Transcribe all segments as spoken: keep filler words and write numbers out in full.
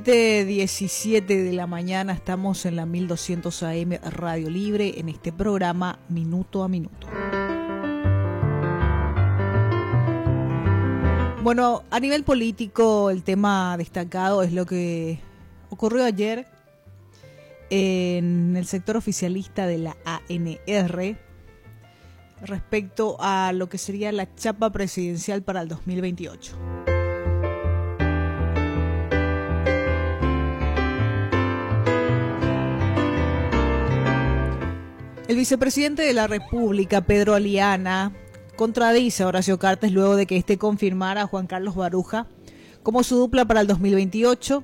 diecisiete de la mañana, estamos en la mil doscientos A M Radio Libre en este programa Minuto a Minuto. Bueno, a nivel político el tema destacado es lo que ocurrió ayer en el sector oficialista de la A N R respecto a lo que sería la chapa presidencial para el dos mil veintiocho. El vicepresidente de la República, Pedro Aliana, contradice a Horacio Cartes luego de que éste confirmara a Juan Carlos Baruja como su dupla para el dos mil veintiocho.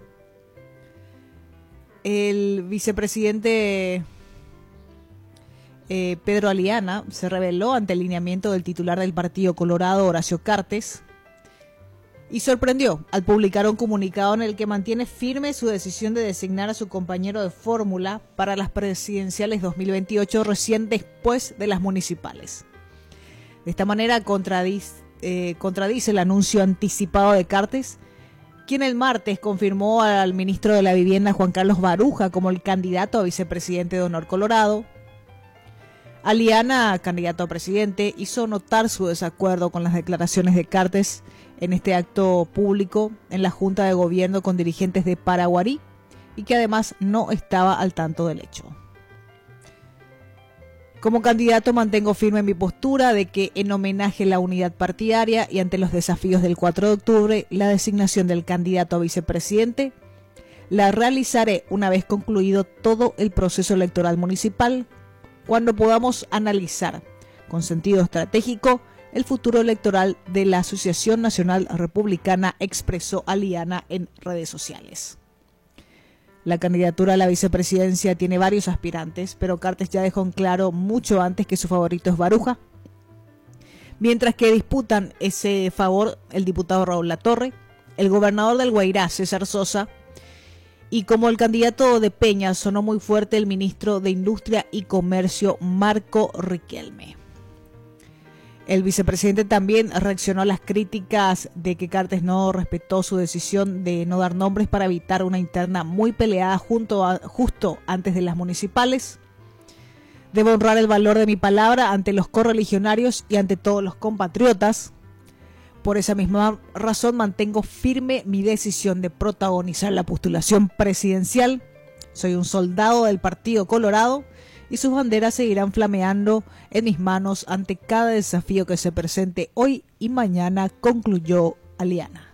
El vicepresidente eh, Pedro Aliana se rebeló ante el lineamiento del titular del Partido Colorado, Horacio Cartes, y sorprendió al publicar un comunicado en el que mantiene firme su decisión de designar a su compañero de fórmula para las presidenciales dos mil veintiocho recién después de las municipales. De esta manera contradice, eh, contradice el anuncio anticipado de Cartes, quien el martes confirmó al ministro de la Vivienda, Juan Carlos Baruja, como el candidato a vicepresidente de Honor Colorado. Aliana, candidato a presidente, hizo notar su desacuerdo con las declaraciones de Cartes en este acto público en la Junta de Gobierno con dirigentes de Paraguarí y que además no estaba al tanto del hecho. Como candidato mantengo firme mi postura de que en homenaje a la unidad partidaria y ante los desafíos del cuatro de octubre, la designación del candidato a vicepresidente la realizaré una vez concluido todo el proceso electoral municipal, cuando podamos analizar con sentido estratégico el futuro electoral de la Asociación Nacional Republicana, expresó Aliana en redes sociales. La candidatura a la vicepresidencia tiene varios aspirantes, pero Cartes ya dejó en claro mucho antes que su favorito es Baruja, mientras que disputan ese favor el diputado Raúl Latorre, el gobernador del Guairá, César Sosa, y como el candidato de Peña sonó muy fuerte el ministro de Industria y Comercio, Marco Riquelme. El vicepresidente también reaccionó a las críticas de que Cartes no respetó su decisión de no dar nombres para evitar una interna muy peleada junto a, justo antes de las municipales. Debo honrar el valor de mi palabra ante los correligionarios y ante todos los compatriotas. Por esa misma razón mantengo firme mi decisión de protagonizar la postulación presidencial. Soy un soldado del Partido Colorado y sus banderas seguirán flameando en mis manos ante cada desafío que se presente hoy y mañana, concluyó Aliana.